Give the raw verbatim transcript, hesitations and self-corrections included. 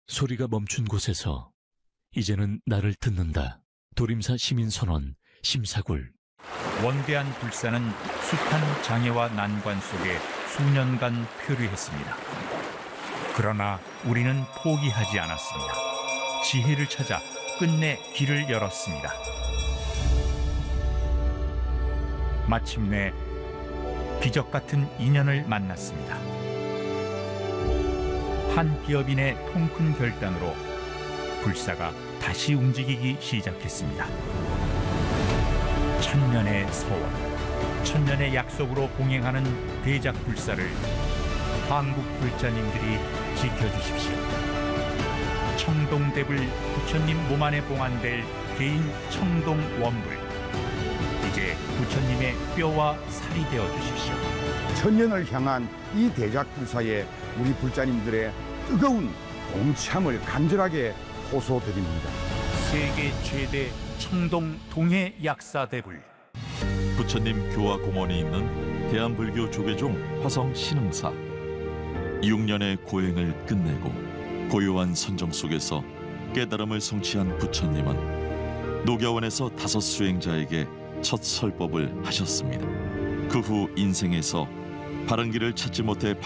소리가 멈춘 곳에서 이제는 나를 듣는다. 도림사 시민선언 심사굴. 원대한 불사는 숱한 장애와 난관 속에 수년간 표류했습니다. 그러나 우리는 포기하지 않았습니다. 지혜를 찾아 끝내 길을 열었습니다. 마침내 기적 같은 인연을 만났습니다. 한 기업인의 통큰 결단으로 불사가 다시 움직이기 시작했습니다. 천년의 서원, 천년의 약속으로 봉행하는 대작 불사를 한국 불자님들이 지켜주십시오. 청동대불 부처님 몸 안에 봉안될 개인 청동 원불, 이제 부처님의 뼈와 살이 되어 주십시오. 천년을 향한 이 대작 불사에 우리 불자님들의 뜨거운 동참을 간절하게 호소드립니다. 세계 최대 청동 동해 약사대불. 부처님 교화 공원이 있는 대한불교 조계종 화성 신흥사. 육 년의 고행을 끝내고 고요한 선정 속에서 깨달음을 성취한 부처님은 녹야원에서 다섯 수행자에게 첫 설법을 하셨습니다. 그 후 인생에서 바른 길을 찾지 못해